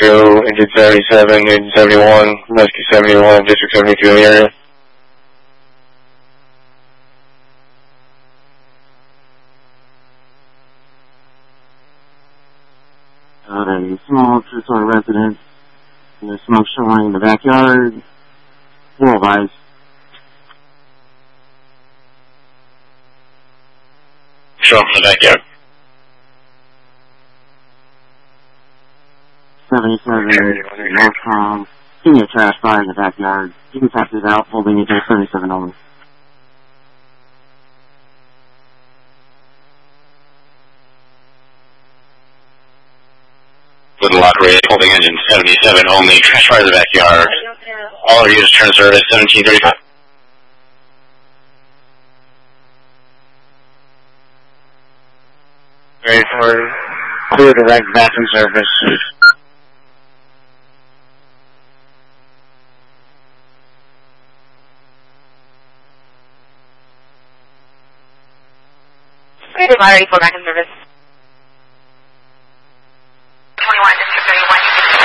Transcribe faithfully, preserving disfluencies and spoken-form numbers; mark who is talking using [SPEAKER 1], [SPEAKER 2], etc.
[SPEAKER 1] Echo, engine seventy-seven, engine seventy-one, rescue seventy-one, district seventy-two in the area.
[SPEAKER 2] Got a small two-story residence. There's smoke showing in the backyard. Full of ice.
[SPEAKER 1] Show up in the backyard.
[SPEAKER 2] seventy-seven, Northcom. Give me a trash fire in the backyard. You can tap it out, holding it to seventy-seven only.
[SPEAKER 1] Little Lock Ray, holding engine seventy-seven only, trash fire in the backyard. All our units turn service, seventeen thirty-five. Ready for clear direct bathroom service.
[SPEAKER 3] Clear to ready for back in service.